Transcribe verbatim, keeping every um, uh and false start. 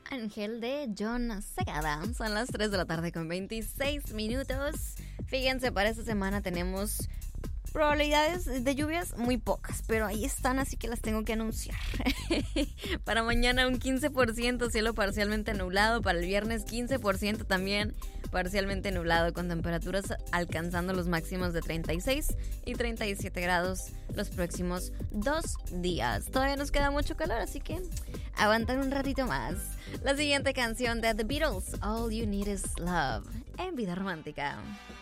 Ángel de Jon Secada. Son las tres de la tarde con veintiséis minutos. Fíjense, para esta semana tenemos probabilidades de lluvias muy pocas, pero ahí están, así que las tengo que anunciar. Para mañana un quince por ciento cielo parcialmente nublado, para el viernes quince por ciento también parcialmente nublado, con temperaturas alcanzando los máximos de treinta y seis y treinta y siete grados los próximos dos días. Todavía nos queda mucho calor, así que aguantar un ratito más. La siguiente canción de The Beatles, All You Need Is Love, en Vida Romántica.